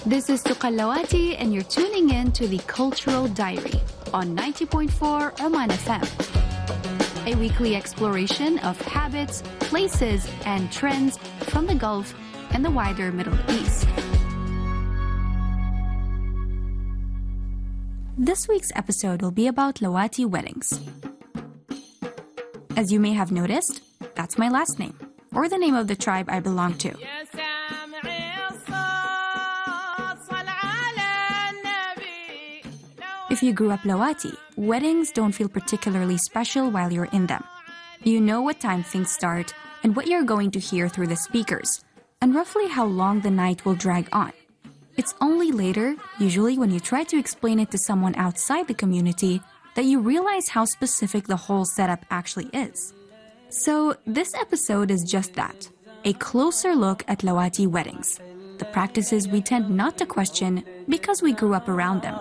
This is Tuqallawati and you're tuning in to the Cultural Diary on 90.4 Oman FM. A weekly exploration of habits, places, and trends from the Gulf and the wider Middle East. This week's episode will be about Lawati weddings. As you may have noticed, that's my last name, or the name of the tribe I belong to. If you grew up Lawati, weddings don't feel particularly special while you're in them. You know what time things start and what you're going to hear through the speakers, and roughly how long the night will drag on. It's only later, usually when you try to explain it to someone outside the community, that you realize how specific the whole setup actually is. So this episode is just that, a closer look at Lawati weddings, the practices we tend not to question because we grew up around them.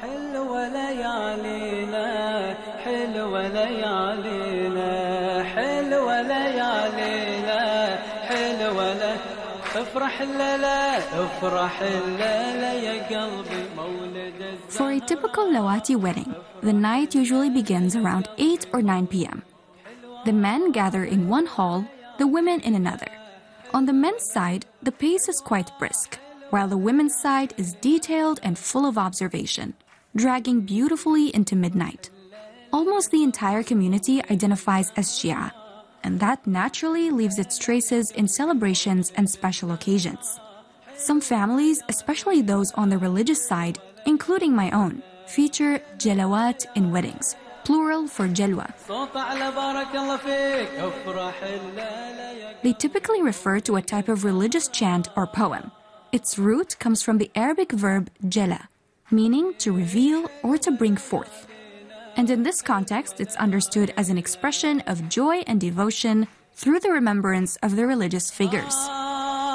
For a typical Lawati wedding, the night usually begins around 8 or 9 p.m. The men gather in one hall, the women in another. On the men's side, the pace is quite brisk, while the women's side is detailed and full of observation, dragging beautifully into midnight. Almost the entire community identifies as Shia, and that naturally leaves its traces in celebrations and special occasions. Some families, especially those on the religious side, including my own, feature jalawat in weddings, plural for jalwa. They typically refer to a type of religious chant or poem. Its root comes from the Arabic verb jala, meaning to reveal or to bring forth. And in this context, it's understood as an expression of joy and devotion through the remembrance of the religious figures.